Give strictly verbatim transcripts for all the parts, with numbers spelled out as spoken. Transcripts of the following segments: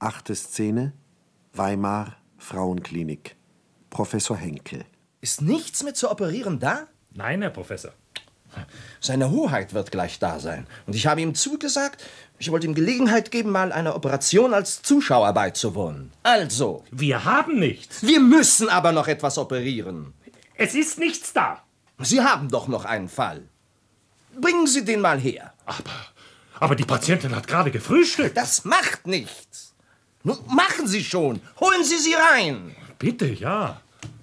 Achte Szene, Weimar, Frauenklinik. Professor Henkel. Ist nichts mehr zu operieren da? Nein, Herr Professor. Seine Hoheit wird gleich da sein. Und ich habe ihm zugesagt, ich wollte ihm Gelegenheit geben, mal einer Operation als Zuschauer beizuwohnen. Also. Wir haben nichts. Wir müssen aber noch etwas operieren. Es ist nichts da. Sie haben doch noch einen Fall. Bringen Sie den mal her. Aber, aber die Patientin hat gerade gefrühstückt. Das macht nichts. Nun, machen Sie schon. Holen Sie sie rein. Bitte, ja.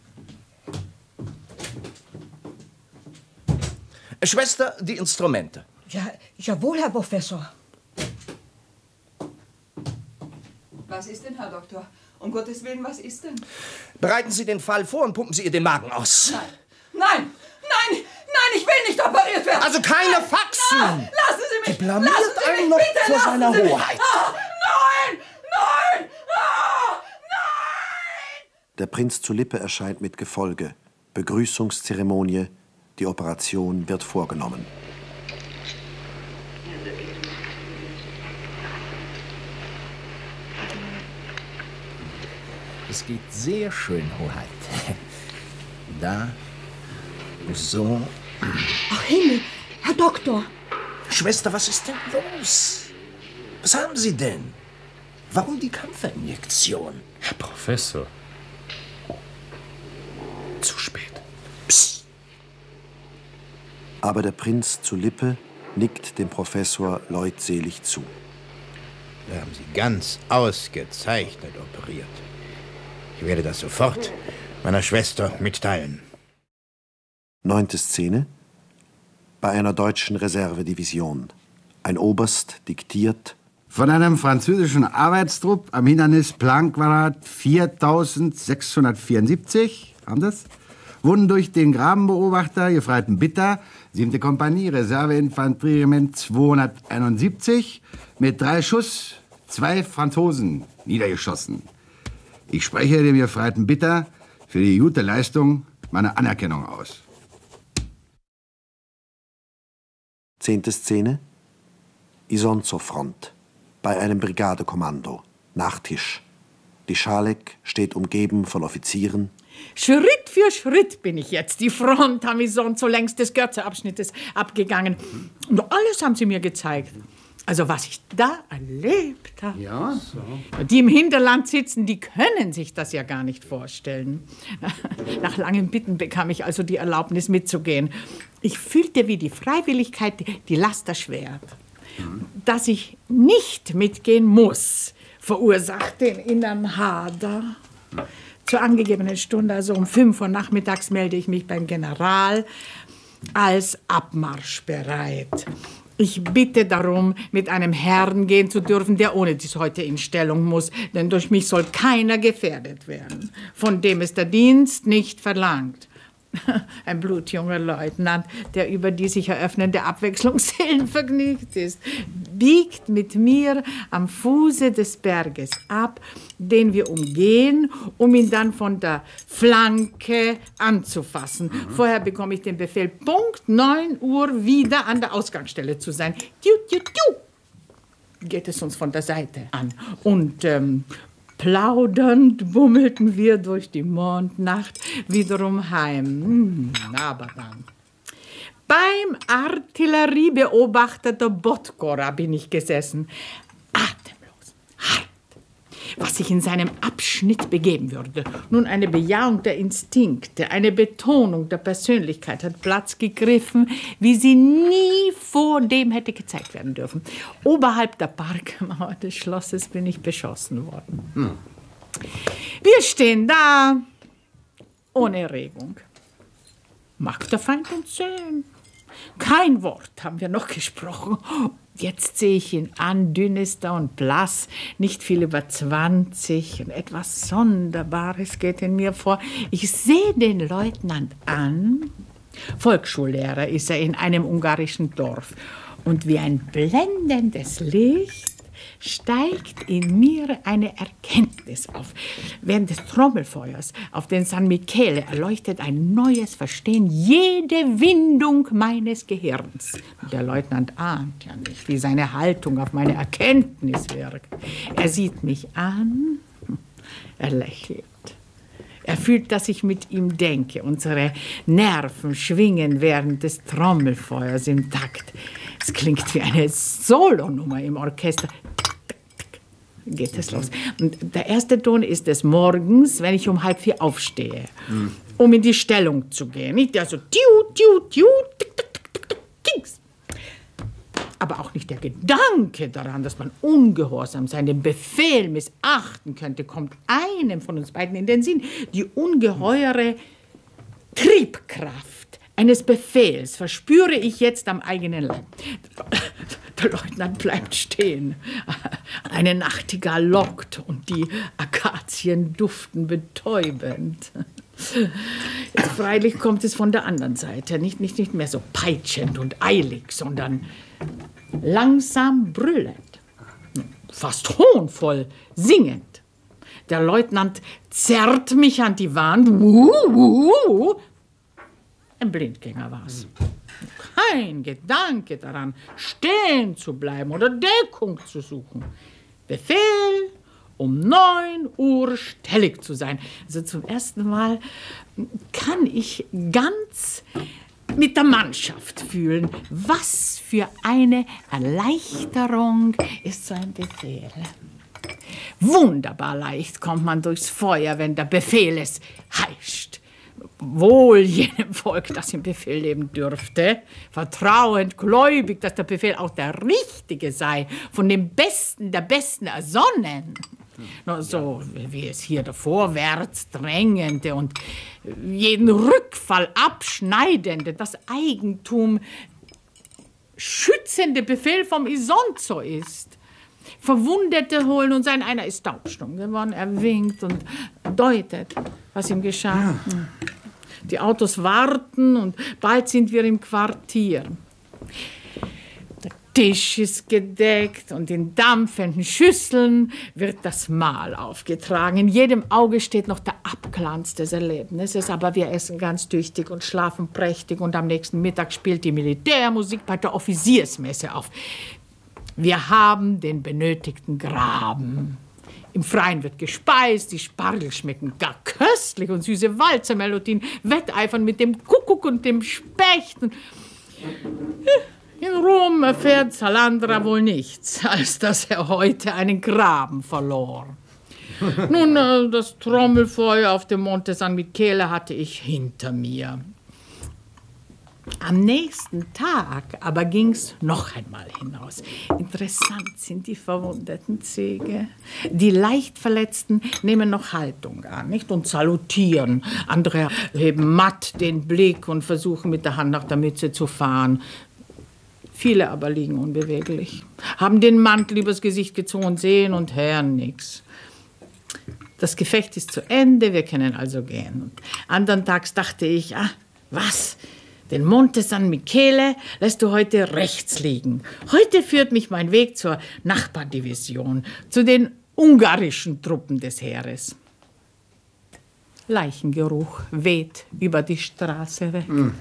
Schwester, die Instrumente. Ja, jawohl, Herr Professor. Was ist denn, Herr Doktor? Um Gottes Willen, was ist denn? Bereiten Sie den Fall vor und pumpen Sie ihr den Magen aus. Nein, nein, nein, nein, ich will nicht operiert werden. Also keine nein, Faxen. Nein, lassen Sie mich. Die blamiert lassen Sie einen mich, noch bitte, vor lassen seiner Sie mich. Hoheit. Ah, nein, nein, ah, nein. Der Prinz zu Lippe erscheint mit Gefolge. Begrüßungszeremonie. Die Operation wird vorgenommen. Es geht sehr schön, Hoheit. Da, so. Ach Himmel, Herr Doktor. Schwester, was ist denn los? Was haben Sie denn? Warum die Kampferinjektion? Herr Professor. Zu spät. Psst. Aber der Prinz zu Lippe nickt dem Professor leutselig zu. Da haben Sie ganz ausgezeichnet operiert. Ich werde das sofort meiner Schwester mitteilen. Neunte Szene. Bei einer deutschen Reservedivision. Ein Oberst diktiert: Von einem französischen Arbeitstrupp am Hindernis Planquadrat viertausendsechshundertvierundsiebzig, haben das? Wurden durch den Grabenbeobachter Gefreiten Bitter, siebte Kompanie, Reserveinfanterieregiment zweihunderteinundsiebzig, mit drei Schuss zwei Franzosen niedergeschossen. Ich spreche dem Gefreiten Bitter für die gute Leistung meine Anerkennung aus. Zehnte Szene. Isonzo-Front. Bei einem Brigadekommando. Nachtisch. Die Schalek steht umgeben von Offizieren. Schritt für Schritt bin ich jetzt die Front am Isonzo längs des Görzeabschnittes abgegangen. Und alles haben sie mir gezeigt. Also was ich da erlebt habe. Ja? So. Die im Hinterland sitzen, die können sich das ja gar nicht vorstellen. Nach langem Bitten bekam ich also die Erlaubnis mitzugehen. Ich fühlte, wie die Freiwilligkeit die Last erschwert. Mhm. Dass ich nicht mitgehen muss, verursachte den inneren Hader. Mhm. Zur angegebenen Stunde, also um fünf Uhr nachmittags, melde ich mich beim General als abmarschbereit. Ich bitte darum, mit einem Herrn gehen zu dürfen, der ohne dies heute in Stellung muss, denn durch mich soll keiner gefährdet werden, von dem es der Dienst nicht verlangt. Ein blutjunger Leutnant, der über die sich eröffnende Abwechslung seelenvergnügt ist, biegt mit mir am Fuße des Berges ab, den wir umgehen, um ihn dann von der Flanke anzufassen. Mhm. Vorher bekomme ich den Befehl, Punkt neun Uhr wieder an der Ausgangsstelle zu sein. Tiu, tiu, tiu. Geht es uns von der Seite an. Und ähm, plaudernd bummelten wir durch die Mondnacht wiederum heim. Aber dann. Beim Artilleriebeobachter der Botgora bin ich gesessen. Atemlos, hart. Was sich in seinem Abschnitt begeben würde. Nun, eine Bejahung der Instinkte, eine Betonung der Persönlichkeit hat Platz gegriffen, wie sie nie vor dem hätte gezeigt werden dürfen. Oberhalb der Parkmauer des Schlosses bin ich beschossen worden. Hm. Wir stehen da, ohne Regung. Mag der Feind uns sehen? Kein Wort haben wir noch gesprochen. Jetzt sehe ich ihn an, dünn ist er und blass, nicht viel über zwanzig. Und etwas Sonderbares geht in mir vor. Ich sehe den Leutnant an. Volksschullehrer ist er in einem ungarischen Dorf. Und wie ein blendendes Licht steigt in mir eine Erkenntnis auf. Während des Trommelfeuers auf den San Michele erleuchtet ein neues Verstehen jede Windung meines Gehirns. Der Leutnant ahnt ja nicht, wie seine Haltung auf meine Erkenntnis wirkt. Er sieht mich an, er lächelt. Er fühlt, dass ich mit ihm denke. Unsere Nerven schwingen während des Trommelfeuers im Takt. Es klingt wie eine Solonummer im Orchester. Geht es los. Und der erste Ton ist des Morgens, wenn ich um halb vier aufstehe, mhm. um in die Stellung zu gehen. Nicht der so tiu, tiu, tiu, tick, tick, tick, tick, tick, Kings. Aber auch nicht der Gedanke daran, dass man ungehorsam sein, den Befehl missachten könnte, kommt einem von uns beiden in den Sinn. Die ungeheure Triebkraft eines Befehls verspüre ich jetzt am eigenen Leib. Der Leutnant bleibt stehen. Eine Nachtigall lockt und die Akazien duften betäubend. Jetzt freilich kommt es von der anderen Seite. Nicht, nicht, nicht mehr so peitschend und eilig, sondern langsam brüllend, fast hohnvoll, singend. Der Leutnant zerrt mich an die Wand. Uh, uh, Ein Blindgänger war's. Kein Gedanke daran, stehen zu bleiben oder Deckung zu suchen. Befehl, um neun Uhr stellig zu sein. Also zum ersten Mal kann ich ganz mit der Mannschaft fühlen. Was für eine Erleichterung ist so ein Befehl. Wunderbar leicht kommt man durchs Feuer, wenn der Befehl es heischt. Wohl jenem Volk, das im Befehl leben dürfte, vertrauend, gläubig, dass der Befehl auch der richtige sei, von dem Besten der Besten ersonnen. Nur so wie es hier der vorwärts drängende und jeden Rückfall abschneidende, das Eigentum schützende Befehl vom Isonzo ist. Verwundete holen uns ein, einer ist taubstumm geworden, er winkt und deutet, was ihm geschah. Ja. Die Autos warten und bald sind wir im Quartier. Der Tisch ist gedeckt und in dampfenden Schüsseln wird das Mahl aufgetragen. In jedem Auge steht noch der Abglanz des Erlebnisses, aber wir essen ganz tüchtig und schlafen prächtig und am nächsten Mittag spielt die Militärmusik bei der Offiziersmesse auf. Wir haben den benötigten Graben. Im Freien wird gespeist, die Spargel schmecken gar köstlich und süße Walzermelodien wetteifern mit dem Kuckuck und dem Specht. In Rom erfährt Salandra wohl nichts, als dass er heute einen Graben verlor. Nun, das Trommelfeuer auf dem Monte San Michele hatte ich hinter mir. Am nächsten Tag aber ging's noch einmal hinaus. Interessant sind die verwundeten Züge. Die leicht Verletzten nehmen noch Haltung an, nicht, und salutieren. Andere heben matt den Blick und versuchen mit der Hand nach der Mütze zu fahren. Viele aber liegen unbeweglich, haben den Mantel übers Gesicht gezogen, sehen und hören nichts. Das Gefecht ist zu Ende, wir können also gehen. Und andern Tags dachte ich, ah, was? Den Monte San Michele lässt du heute rechts liegen. Heute führt mich mein Weg zur Nachbardivision, zu den ungarischen Truppen des Heeres. Leichengeruch weht über die Straße weg. Mhm.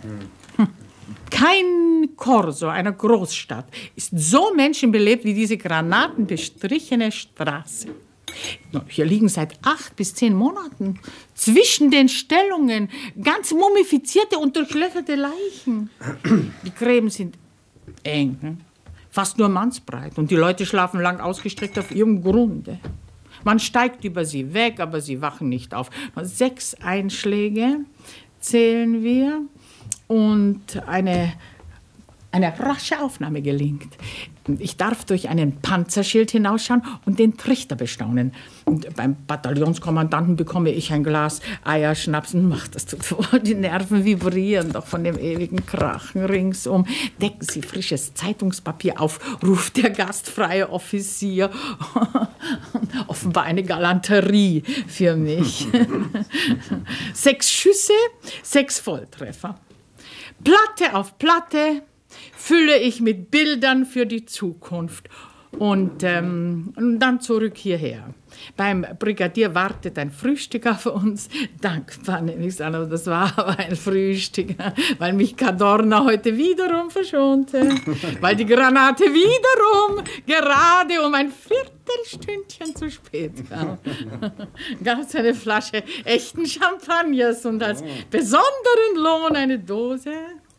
Kein Korso einer Großstadt ist so menschenbelebt wie diese granatenbestrichene Straße. Hier liegen seit acht bis zehn Monaten zwischen den Stellungen ganz mumifizierte und durchlöcherte Leichen. Die Gräben sind eng, fast nur mannsbreit, und die Leute schlafen lang ausgestreckt auf ihrem Grunde. Man steigt über sie weg, aber sie wachen nicht auf. Sechs Einschläge zählen wir und eine Eine rasche Aufnahme gelingt. Ich darf durch einen Panzerschild hinausschauen und den Trichter bestaunen. Und beim Bataillonskommandanten bekomme ich ein Glas Eierschnaps. Mach, das tut vor. Die Nerven vibrieren doch von dem ewigen Krachen ringsum. Decken Sie frisches Zeitungspapier auf, ruft der gastfreie Offizier. Offenbar eine Galanterie für mich. Sechs Schüsse, sechs Volltreffer. Platte auf Platte fülle ich mit Bildern für die Zukunft. Und, ähm, und dann zurück hierher. Beim Brigadier wartet ein Frühstück auf uns. Dankbar nehme ich es an, aber das war aber ein Frühstück, weil mich Cadorna heute wiederum verschonte. Weil die Granate wiederum gerade um ein Viertelstündchen zu spät kam. Gab es eine Flasche echten Champagners und als besonderen Lohn eine Dose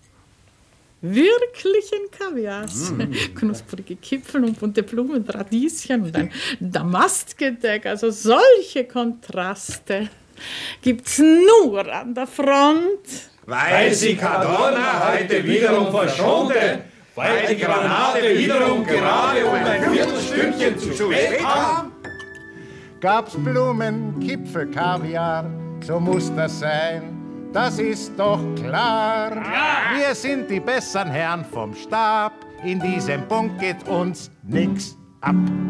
wirklichen Kaviars. Mm. Knusprige Kipfel und bunte Blumen, Radieschen und ein Damastgedeck. Also solche Kontraste gibt's nur an der Front. Weil sie Cadorna heute wiederum verschonte, weil die Granate wiederum gerade um ein Viertelstündchen zu spät kam. Gab's Blumen, Kipfel, Kaviar, so muss das sein. Das ist doch klar. Ja. Wir sind die besseren Herren vom Stab. In diesem Punkt geht uns nix ab.